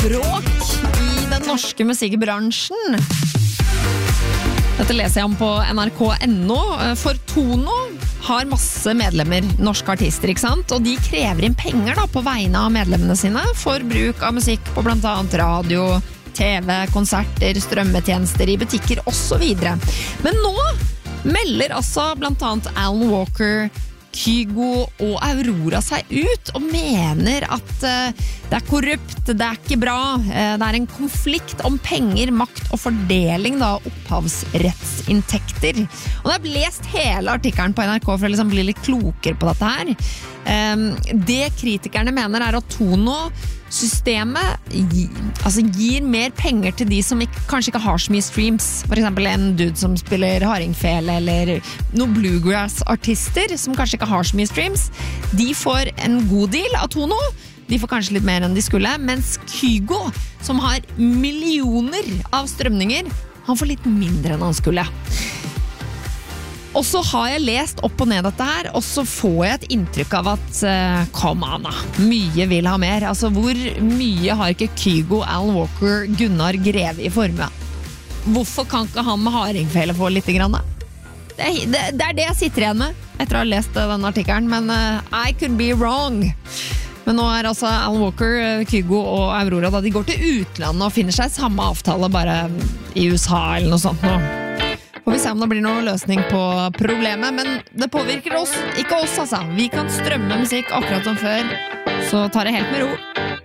bråk i den norske musikkbransjen. Dette leser jeg om på nrk.no. For Tono har masse medlemmer, norske artister, ikke sant? Og de krever inn penger da, på vegne av medlemmene sine for bruk av musikk på blant annet radio, TV, konserter, strømmetjenester i butikker og så videre. Men nå melder altså blant annet Alan Walker, Kygo og Aurora seg ut og mener at det er korrupt, det er ikke bra, det er en konflikt om penger, makt og fordeling da, opphavsrettsinntekter. Og jeg har lest hele artikkelen på NRK for å liksom bli litt klokere på dette her. Det kritikerne mener er at Tono-systemet gir mer penger til de som kanskje ikke har så mye streams. For eksempel en dude som spiller hardingfele eller noen bluegrass-artister som kanskje ikke har så mye streams. De får en god deal av Tono. De får kanskje litt mer enn de skulle, mens Kygo, som har millioner av strømninger, han får litt mindre enn han skulle. Og så har jeg lest opp og ned dette her, og så får jeg et inntrykk av at come on, mye vil ha mer. Altså, hvor mye har ikke Kygo, Alan Walker, Gunnar Greve i formue? Hvorfor kan ikke han med hardingfele få litt grann? Det er det jeg sitter igjen med, etter å ha lest denne artikkelen, men I could be wrong. Men nå er altså Alan Walker, Kygo og Aurora, da de går til utlandet og finner seg samme avtale bare i USA eller noe sånt nå. Får vi se om det blir noen løsning på problemet, men det påvirker oss, ikke oss altså. Vi kan strømme musikk akkurat som før, så tar det helt med ro.